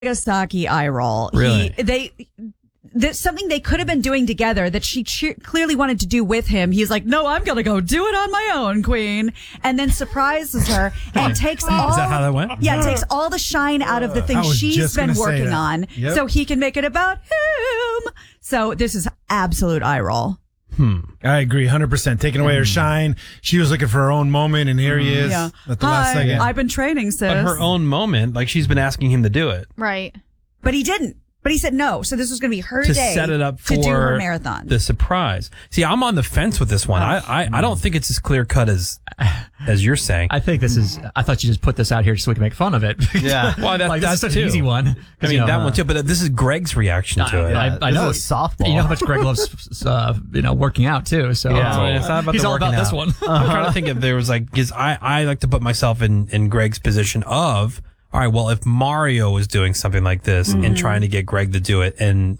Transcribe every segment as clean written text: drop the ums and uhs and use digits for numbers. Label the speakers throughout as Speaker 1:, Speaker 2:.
Speaker 1: Nagasaki eye roll.
Speaker 2: Really?
Speaker 1: There's something they could have been doing together that she clearly wanted to do with him. He's like, no, I'm going to go do it on my own, queen. And then surprises her and takes all...
Speaker 2: Is that how that went?
Speaker 1: Yeah, takes all the shine out of the thing she's been working on so he can make it about him. So this is absolute eye roll.
Speaker 3: I agree 100%. Taking away her shine. She was looking for her own moment, and here he is at the last second.
Speaker 1: I've been training, sis.
Speaker 2: But her own moment, like she's been asking him to do it.
Speaker 4: Right.
Speaker 1: But he didn't. But he said no. So this was going to be her
Speaker 2: To
Speaker 1: day
Speaker 2: set it up for
Speaker 1: to do her marathon.
Speaker 2: the surprise. See, I'm on the fence with this one. I don't think it's as clear cut as you're saying.
Speaker 5: I think this is. I thought you just put this out here so we can make fun of it.
Speaker 6: Yeah.
Speaker 2: Well, that's
Speaker 5: such
Speaker 2: too.
Speaker 5: an easy one.
Speaker 2: I mean, that one too. But this is Greg's reaction to it.
Speaker 5: I know
Speaker 6: This is a softball.
Speaker 5: You know how much Greg loves, working out too. So
Speaker 2: It's not about
Speaker 5: he's
Speaker 2: the
Speaker 5: all about
Speaker 2: working
Speaker 5: this
Speaker 2: out.
Speaker 5: one.
Speaker 2: I'm trying to think if there was because I like to put myself in Greg's position of, all right, well, if Mario was doing something like this and trying to get Greg to do it, and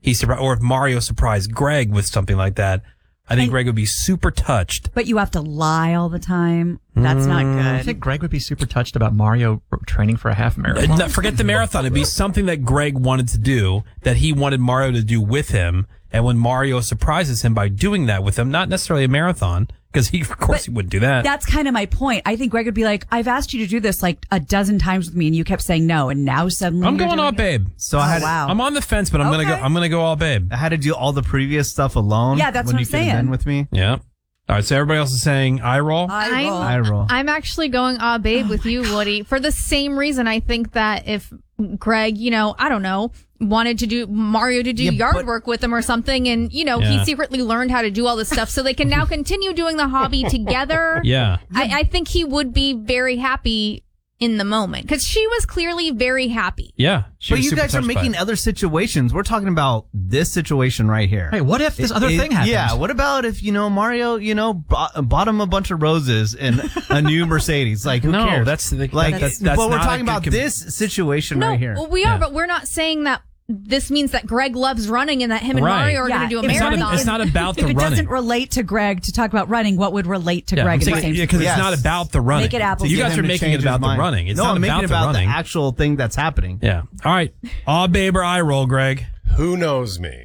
Speaker 2: or if Mario surprised Greg with something like that, I think Greg would be super touched.
Speaker 1: But you have to lie all the time. That's not
Speaker 5: I
Speaker 1: good.
Speaker 5: think Greg would be super touched about Mario training for a half marathon.
Speaker 2: No, forget the marathon. It'd be something that Greg wanted to do that he wanted Mario to do with him. And when Mario surprises him by doing that with him, not necessarily a marathon, because he wouldn't do that.
Speaker 1: That's kind of my point. I think Greg would be like, I've asked you to do this like a dozen times with me and you kept saying no. And now suddenly
Speaker 2: I'm
Speaker 1: you're
Speaker 2: going
Speaker 1: doing
Speaker 2: all
Speaker 1: it.
Speaker 2: babe.
Speaker 6: So I
Speaker 2: I'm on the fence, but I'm gonna go all babe.
Speaker 6: I had to do all the previous stuff alone.
Speaker 1: Yeah, that's
Speaker 6: when
Speaker 1: what
Speaker 6: you
Speaker 1: I'm
Speaker 6: could have
Speaker 1: saying.
Speaker 6: been with me.
Speaker 2: Yeah. All right. So everybody else is saying eye roll.
Speaker 6: I roll.
Speaker 4: I'm actually going babe with you, Woody, for the same reason. I think that if Greg, I don't know, wanted to do Mario to do yard work with him or something, and he secretly learned how to do all this stuff, so they can now continue doing the hobby together.
Speaker 2: Yeah.
Speaker 4: I think he would be very happy in the moment because she was clearly very happy.
Speaker 2: Yeah.
Speaker 6: But you guys are making other situations. We're talking about this situation right here.
Speaker 5: Hey, what if this other thing happens?
Speaker 6: Yeah. What about if Mario, bought him a bunch of roses and a new Mercedes? Like, who cares?
Speaker 2: That's
Speaker 6: but we're talking about this situation right here.
Speaker 4: Well, we are, but we're not saying that this means that Greg loves running and that him and Mario are going to do a marathon.
Speaker 2: It's not about the
Speaker 1: running. If it doesn't
Speaker 2: running.
Speaker 1: relate to Greg to talk about running, what would relate to Greg?
Speaker 2: Because it's not about the running.
Speaker 1: Make it apples.
Speaker 2: You guys are making it about the running. It's not
Speaker 6: I'm making
Speaker 2: about
Speaker 6: it
Speaker 2: the
Speaker 6: about
Speaker 2: running.
Speaker 6: the actual thing that's happening.
Speaker 2: Yeah. All right. Aw, babe or eye roll, Greg.
Speaker 7: Who knows me?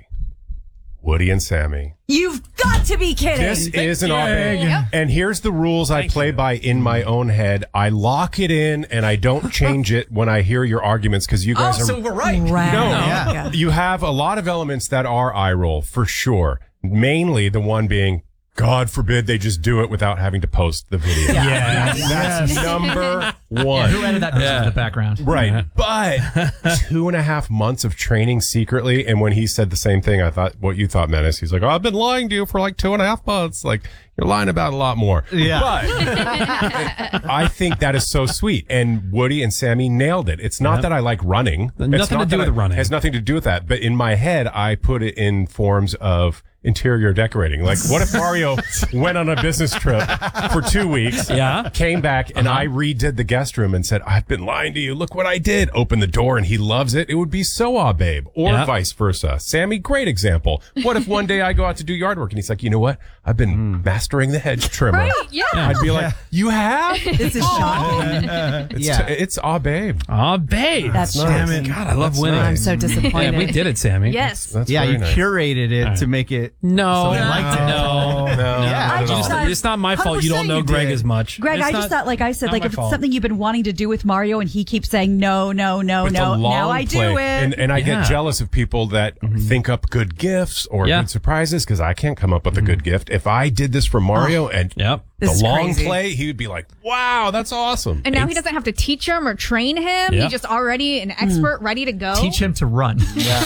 Speaker 7: Woody and Sammy.
Speaker 1: You've got to be kidding.
Speaker 7: This is an all-big. And here's the rules I play by in my own head. I lock it in and I don't change it when I hear your arguments because you guys are...
Speaker 5: so we're right.
Speaker 7: No, you have a lot of elements that are eye roll for sure. Mainly the one being, God forbid they just do it without having to post the video. That's number one.
Speaker 5: Who added that music in the background?
Speaker 7: Right. But 2.5 months of training secretly. And when he said the same thing, I thought what you thought, Menace. He's like, I've been lying to you for like 2.5 months. Like, you're lying about a lot more.
Speaker 6: Yeah.
Speaker 7: But I think that is so sweet. And Woody and Sammy nailed it. It's not that I like running.
Speaker 2: Nothing to do with running.
Speaker 7: It has nothing to do with that. But in my head, I put it in forms of interior decorating. Like, what if Mario went on a business trip for 2 weeks, came back, and I redid the guest room and said, I've been lying to you. Look what I did. Open the door, and he loves it. It would be so babe. Or vice versa. Sammy, great example. What if one day I go out to do yard work, and he's like, you know what? I've been mastering the hedge trimmer.
Speaker 4: Right, yeah.
Speaker 7: I'd be like, you have?
Speaker 1: This is shocking.
Speaker 7: It's babe.
Speaker 2: Aw, babe.
Speaker 1: That's
Speaker 7: nice.
Speaker 2: God, I love winning.
Speaker 1: I'm so disappointed.
Speaker 2: Yeah, we did it, Sammy.
Speaker 4: Yes.
Speaker 7: That's
Speaker 6: Yeah,
Speaker 7: very
Speaker 6: you
Speaker 7: nice.
Speaker 6: curated it to make it.
Speaker 2: No.
Speaker 6: So they liked it.
Speaker 2: No.
Speaker 6: Yeah.
Speaker 1: I just thought-
Speaker 2: It's not my fault you don't
Speaker 6: 100%
Speaker 2: know
Speaker 6: you
Speaker 2: Greg
Speaker 6: did.
Speaker 2: as much.
Speaker 1: Greg,
Speaker 2: It's
Speaker 1: I
Speaker 2: not-
Speaker 1: just thought, like I said,
Speaker 2: not
Speaker 1: like
Speaker 2: my
Speaker 1: if it's
Speaker 2: fault.
Speaker 1: something you've been wanting to do with Mario and he keeps saying no, no, no,
Speaker 7: It's a
Speaker 1: no,
Speaker 7: long
Speaker 1: now I do
Speaker 7: play.
Speaker 1: it.
Speaker 7: And I
Speaker 2: Yeah.
Speaker 7: get jealous of people that think up good gifts or
Speaker 2: Yeah.
Speaker 7: good surprises because I can't come up with a good gift. If I did this for Mario and
Speaker 2: Yep.
Speaker 7: the
Speaker 1: This is
Speaker 7: long
Speaker 1: crazy.
Speaker 7: play, he would be like, wow, that's awesome.
Speaker 4: And now he doesn't have to teach him or train him.
Speaker 2: Yep.
Speaker 4: He's just already an expert, ready to go.
Speaker 5: Teach him to run.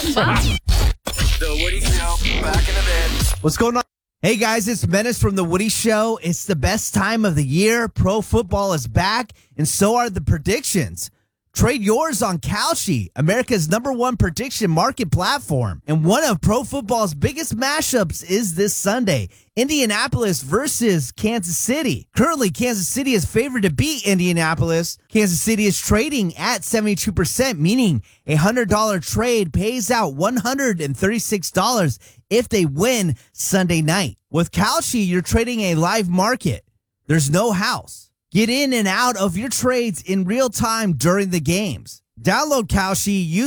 Speaker 8: The Woody Show, back in a bit.
Speaker 9: What's going on? Hey guys, it's Menace from The Woody Show. It's the best time of the year. Pro football is back, and so are the predictions. Trade yours on Kalshi, America's #1 prediction market platform. And one of pro football's biggest mashups is this Sunday, Indianapolis versus Kansas City. Currently, Kansas City is favored to beat Indianapolis. Kansas City is trading at 72%, meaning a $100 trade pays out $136 if they win Sunday night. With Kalshi, you're trading a live market. There's no house. Get in and out of your trades in real time during the games. Download Kalshi.